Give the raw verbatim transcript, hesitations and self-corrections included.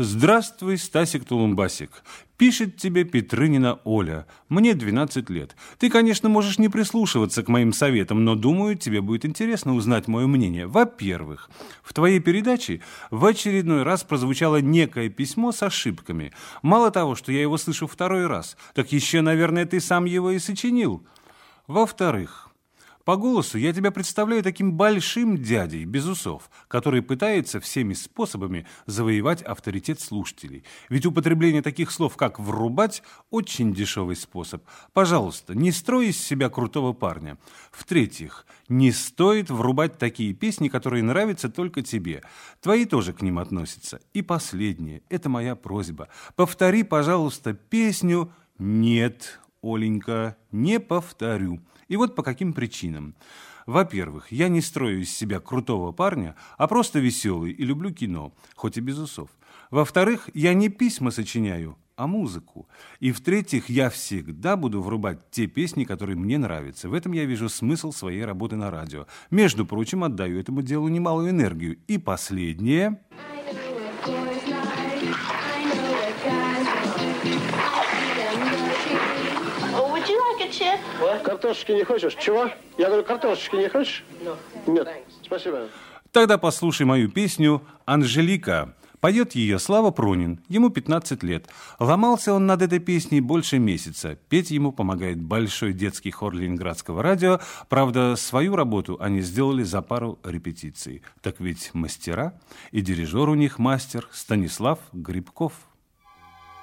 Здравствуй, Стасик-Тулумбасик. Пишет тебе Петрынина Оля. Мне двенадцать лет. Ты, конечно, можешь не прислушиваться к моим советам, но, думаю, тебе будет интересно узнать мое мнение. Во-первых, в твоей передаче в очередной раз прозвучало некое письмо с ошибками. Мало того, что я его слышу второй раз, так еще, наверное, ты сам его и сочинил. Во-вторых, по голосу я тебя представляю таким большим дядей, без усов, который пытается всеми способами завоевать авторитет слушателей. Ведь употребление таких слов, как «врубать», очень дешевый способ. Пожалуйста, не строй из себя крутого парня. В-третьих, не стоит врубать такие песни, которые нравятся только тебе. Твои тоже к ним относятся. И последнее, это моя просьба. Повтори, пожалуйста, песню «Нет, Оленька, не повторю». И вот по каким причинам. Во-первых, я не строю из себя крутого парня, а просто веселый и люблю кино, хоть и без усов. Во-вторых, я не письма сочиняю, а музыку. И в-третьих, я всегда буду врубать те песни, которые мне нравятся. В этом я вижу смысл своей работы на радио. Между прочим, отдаю этому делу немалую энергию. И последнее... Картошечки не хочешь? Чего? Я говорю, картошечки не хочешь? No. Нет. Thanks. Спасибо. Тогда послушай мою песню «Анжелика». Поет ее Слава Пронин, ему пятнадцать лет. Ломался он над этой песней больше месяца. Петь ему помогает большой детский хор Ленинградского радио. Правда, свою работу они сделали за пару репетиций. Так ведь мастера, и дирижер у них мастер Станислав Грибков.